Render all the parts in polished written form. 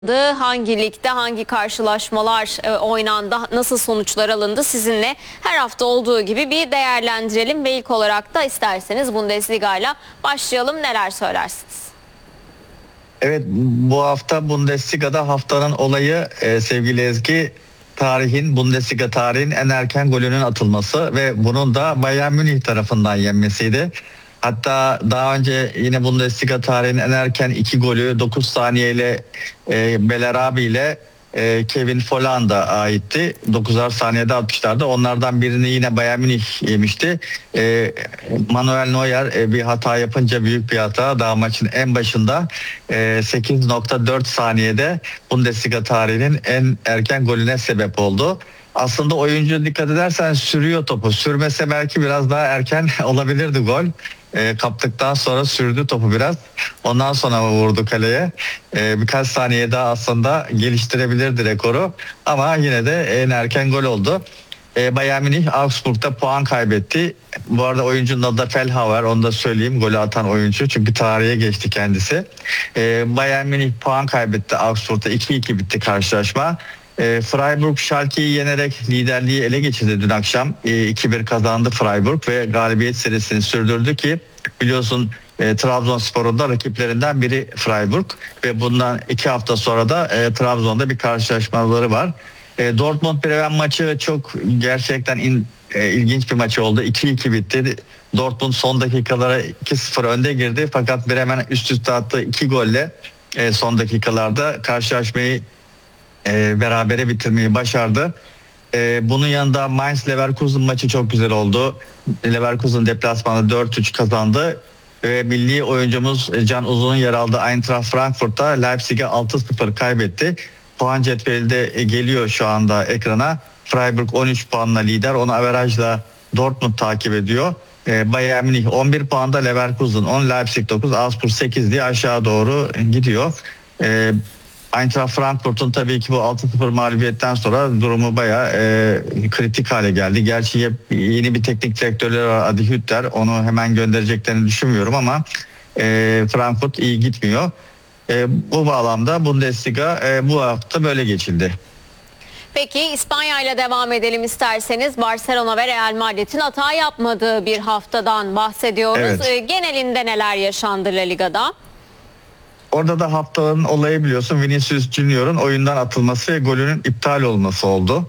Hangi ligde hangi karşılaşmalar oynandı, nasıl sonuçlar alındı sizinle her hafta olduğu gibi bir değerlendirelim ve ilk olarak da isterseniz Bundesliga ile başlayalım. Neler söylersiniz? Evet, bu hafta Bundesliga'da haftanın olayı sevgili Ezgi, Bundesliga tarihinin en erken golünün atılması ve bunun da Bayern Münih tarafından yenmesiydi. Hatta daha önce yine Bundesliga tarihinin en erken iki golü 9 saniyeyle Bellarabi ile Kevin Volland'a aitti. 9'ar saniyede atmışlardı. Onlardan birini yine Bayern Münih yemişti. Manuel Neuer bir hata yapınca, büyük bir hata, daha maçın en başında 8.4 saniyede Bundesliga tarihinin en erken golüne sebep oldu. Aslında oyuncu, dikkat edersen, sürüyor topu. Sürmese belki biraz daha erken olabilirdi gol. Kaptıktan sonra sürdü topu biraz. Ondan sonra vurdu kaleye. Birkaç saniye daha aslında geliştirebilirdi rekoru. Ama yine de en erken gol oldu. Bayern Münih Augsburg'da puan kaybetti. Bu arada oyuncunun adı da Feldhauer, onu da söyleyeyim, golü atan oyuncu, çünkü tarihe geçti kendisi. Bayern Münih puan kaybetti Augsburg'da, 2-2 bitti karşılaşma. Freiburg Schalke'yi yenerek liderliği ele geçirdi dün akşam. 2-1 kazandı Freiburg ve galibiyet serisini sürdürdü ki biliyorsun Trabzonspor'un da rakiplerinden biri Freiburg ve bundan 2 hafta sonra da Trabzon'da bir karşılaşmaları var. Dortmund-Bremen maçı çok gerçekten ilginç bir maç oldu. 2-2 bitti. Dortmund son dakikalara 2-0 önde girdi, fakat Bremen üst üste attığı 2 golle son dakikalarda karşılaşmayı berabere bitirmeyi başardı. Bunun yanında Mainz-Leverkusen maçı çok güzel oldu. Leverkusen deplasmanda 4-3 kazandı ve milli oyuncumuz Can Uzun'un yer aldığı Eintracht Frankfurt'ta Leipzig'e 6-0 kaybetti. Puan cetveli de geliyor şu anda ekrana. Freiburg 13 puanla lider. Onu averajla Dortmund takip ediyor. Bayern Münih 11 puanda, Leverkusen 10, Leipzig 9, Augsburg 8 diye aşağı doğru gidiyor. Eintracht Frankfurt'un tabii ki bu 6-0 mağlubiyetten sonra durumu bayağı kritik hale geldi. Gerçi yeni bir teknik direktörleri var, Adi Hütter. Onu hemen göndereceklerini düşünmüyorum ama Frankfurt iyi gitmiyor. Bu bağlamda Bundesliga bu hafta böyle geçildi. Peki İspanya ile devam edelim isterseniz. Barcelona ve Real Madrid'in hata yapmadığı bir haftadan bahsediyoruz. Evet. Genelinde neler yaşandı La Liga'da? Orada da haftanın olayı, biliyorsun, Vinicius Junior'un oyundan atılması ve golünün iptal olması oldu.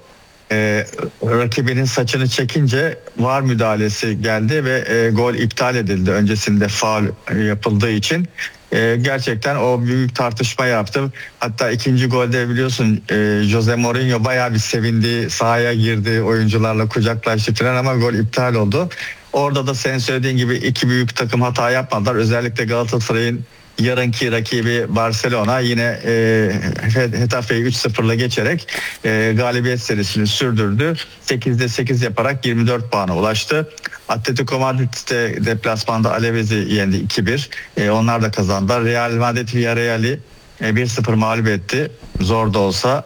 Rakibinin saçını çekince VAR müdahalesi geldi ve gol iptal edildi. Öncesinde faul yapıldığı için. Gerçekten o büyük tartışma yaptı. Hatta ikinci golde biliyorsun Jose Mourinho bayağı bir sevindi, sahaya girdi, oyuncularla kucaklaştı falan, ama gol iptal oldu. Orada da senin söylediğin gibi iki büyük takım hata yapmadılar. Özellikle Galatasaray'ın yarınki rakibi Barcelona yine Getafe'yi 3-0'la geçerek galibiyet serisini sürdürdü. 8'de 8 yaparak 24 puana ulaştı. Atletico Madrid de deplasmanda Alaves'i yendi 2-1. Onlar da kazandılar. Real Madrid Villarreal'i 1-0 mağlup etti. Zor da olsa.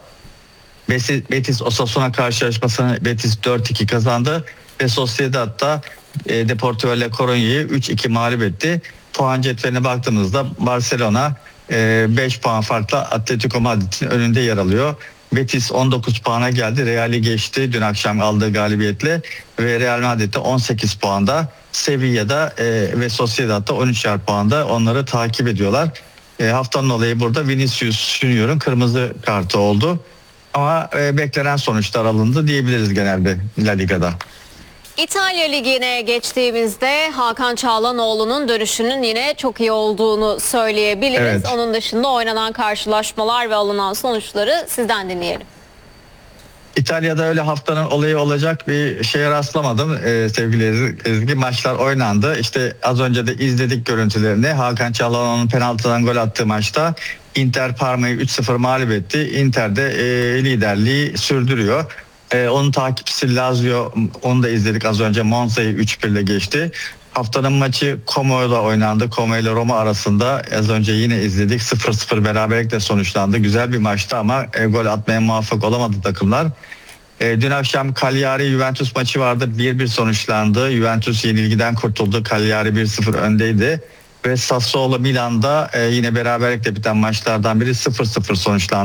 Betis Osasuna karşılaşmasını Betis 4-2 kazandı ve Sociedad'da Deportivo La Coruña'yı 3-2 mağlup etti. Puan cetveline baktığımızda Barcelona 5 puan farkla Atletico Madrid'in önünde yer alıyor. Betis 19 puana geldi. Real'i geçti dün akşam aldığı galibiyetle ve Real Madrid'de 18 puanda. Sevilla'da ve Sociedad'da 13'er puanda onları takip ediyorlar. Haftanın olayı burada Vinicius Junior'un kırmızı kartı oldu. Ama beklenen sonuçlar alındı diyebiliriz genelde La Liga'da. İtalya Ligi'ne geçtiğimizde Hakan Çalhanoğlu'nun dönüşünün yine çok iyi olduğunu söyleyebiliriz. Evet. Onun dışında oynanan karşılaşmalar ve alınan sonuçları sizden dinleyelim. İtalya'da öyle haftanın olayı olacak bir şeye rastlamadım sevgili Ezgi. Maçlar oynandı. İşte az önce de izledik görüntülerini. Hakan Çalhanoğlu'nun penaltıdan gol attığı maçta Inter Parma'yı 3-0 mağlup etti. Inter de liderliği sürdürüyor. Onun takipçisi Lazio, onu da izledik az önce, Monza'yı 3-1 ile geçti. Haftanın maçı Como'da oynandı. Como ile Roma arasında az önce yine izledik. 0-0 beraberlikle sonuçlandı. Güzel bir maçtı ama gol atmaya muvaffak olamadı takımlar. Dün akşam Cagliari Juventus maçı vardı. 1-1 sonuçlandı. Juventus yenilgiden kurtuldu. Cagliari 1-0 öndeydi. ve Sassuolo Milan'da yine beraberlikle biten maçlardan biri 0-0 sonuçlandı.